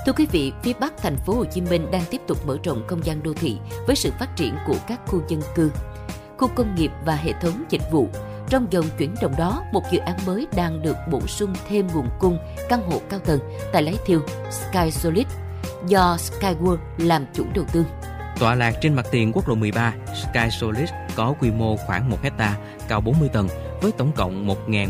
Thưa quý vị, phía Bắc thành phố Hồ Chí Minh đang tiếp tục mở rộng không gian đô thị với sự phát triển của các khu dân cư, khu công nghiệp và hệ thống dịch vụ. Trong dòng chuyển động đó, một dự án mới đang được bổ sung thêm nguồn cung căn hộ cao tầng tại Lái Thiêu, Sky Solid, do Skyworld làm chủ đầu tư. Tọa lạc trên mặt tiền quốc lộ 13, Sky Solid có quy mô khoảng 1 hectare, cao 40 tầng, với tổng cộng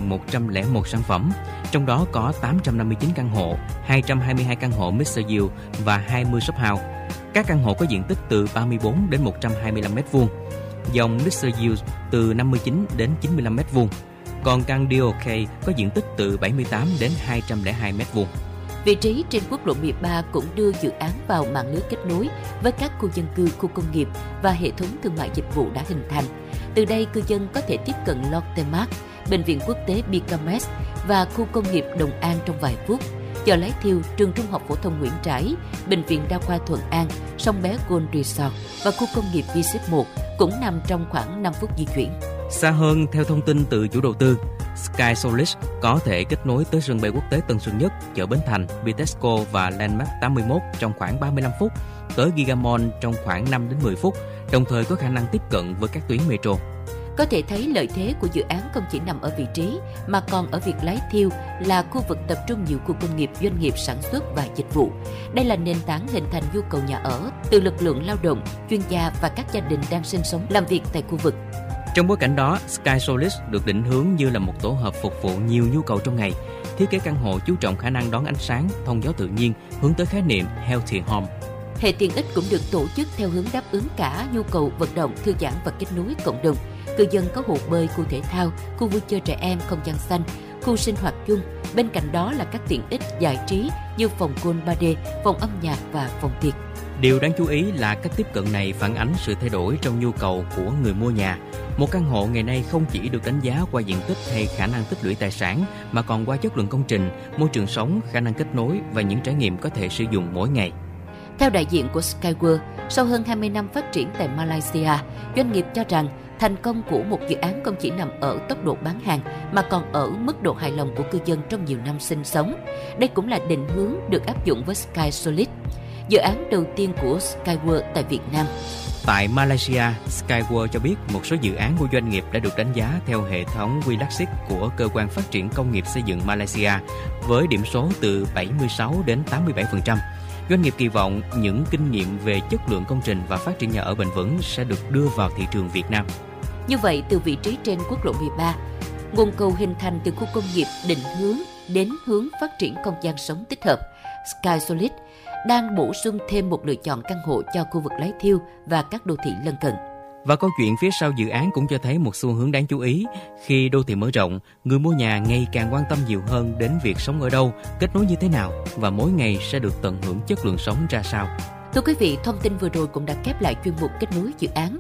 1.101 sản phẩm. Trong đó có 859 căn hộ, 222 căn hộ Mixed Use và 20 shop house. Các căn hộ có diện tích từ 34 đến 125 m2, dòng Mixed Use từ 59 đến 95 m2. Còn căn DOK có diện tích từ 78 đến 202 m2. Vị trí trên quốc lộ 13 cũng đưa dự án vào mạng lưới kết nối với các khu dân cư, khu công nghiệp và hệ thống thương mại dịch vụ đã hình thành. Từ đây, cư dân có thể tiếp cận Lotte Mart, Bệnh viện quốc tế Bicamed và khu công nghiệp Đồng An trong vài phút. Chợ Lái Thiêu, trường trung học phổ thông Nguyễn Trãi, Bệnh viện Đa khoa Thuận An, Sông Bé Gold Resort và khu công nghiệp V-Ship 1 cũng nằm trong khoảng 5 phút di chuyển. Xa hơn, theo thông tin từ chủ đầu tư, Sky Solid có thể kết nối tới sân bay quốc tế Tân Sơn Nhất, chợ Bến Thành, Bitexco và Landmark 81 trong khoảng 35 phút, tới Gigamall trong khoảng 5 đến 10 phút, đồng thời có khả năng tiếp cận với các tuyến metro. Có thể thấy lợi thế của dự án không chỉ nằm ở vị trí mà còn ở việc Lái Thiêu là khu vực tập trung nhiều khu công nghiệp, doanh nghiệp sản xuất và dịch vụ. Đây là nền tảng hình thành nhu cầu nhà ở từ lực lượng lao động, chuyên gia và các gia đình đang sinh sống làm việc tại khu vực. Trong bối cảnh đó, Sky Solid được định hướng như là một tổ hợp phục vụ nhiều nhu cầu trong ngày. Thiết kế căn hộ chú trọng khả năng đón ánh sáng, thông gió tự nhiên, hướng tới khái niệm Healthy Home. Hệ tiện ích cũng được tổ chức theo hướng đáp ứng cả nhu cầu vận động, thư giãn và kết nối cộng đồng. Cư dân có hồ bơi, khu thể thao, khu vui chơi trẻ em, không gian xanh, khu sinh hoạt chung. Bên cạnh đó là các tiện ích giải trí như phòng golf 3D, phòng âm nhạc và phòng tiệc. Điều đáng chú ý là cách tiếp cận này phản ánh sự thay đổi trong nhu cầu của người mua nhà. Một căn hộ ngày nay không chỉ được đánh giá qua diện tích hay khả năng tích lũy tài sản, mà còn qua chất lượng công trình, môi trường sống, khả năng kết nối và những trải nghiệm có thể sử dụng mỗi ngày. Theo đại diện của Skyworld, sau hơn 20 năm phát triển tại Malaysia, doanh nghiệp cho rằng thành công của một dự án không chỉ nằm ở tốc độ bán hàng mà còn ở mức độ hài lòng của cư dân trong nhiều năm sinh sống. Đây cũng là định hướng được áp dụng với Sky Solid, dự án đầu tiên của Skyworld tại Việt Nam. Tại Malaysia, Skyworld cho biết một số dự án của doanh nghiệp đã được đánh giá theo hệ thống WILAXIS của Cơ quan Phát triển Công nghiệp Xây dựng Malaysia với điểm số từ 76 đến 87%. Doanh nghiệp kỳ vọng những kinh nghiệm về chất lượng công trình và phát triển nhà ở bền vững sẽ được đưa vào thị trường Việt Nam. Như vậy, từ vị trí trên quốc lộ 13, nguồn cầu hình thành từ khu công nghiệp định hướng đến hướng phát triển không gian sống tích hợp, Sky Solid đang bổ sung thêm một lựa chọn căn hộ cho khu vực Lái Thiêu và các đô thị lân cận. Và câu chuyện phía sau dự án cũng cho thấy một xu hướng đáng chú ý. Khi đô thị mở rộng, người mua nhà ngày càng quan tâm nhiều hơn đến việc sống ở đâu, kết nối như thế nào và mỗi ngày sẽ được tận hưởng chất lượng sống ra sao. Thưa quý vị, thông tin vừa rồi cũng đã khép lại chuyên mục kết nối dự án.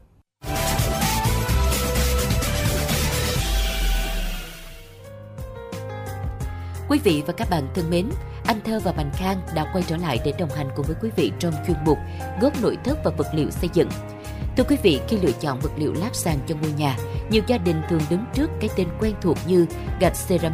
Quý vị và các bạn thân mến, anh Thơ và Bành Khang đã quay trở lại để đồng hành cùng với quý vị trong chuyên mục Gốc nội thất và vật liệu xây dựng. Thưa quý vị, khi lựa chọn vật liệu lát sàn cho ngôi nhà, nhiều gia đình thường đứng trước cái tên quen thuộc như gạch ceramic,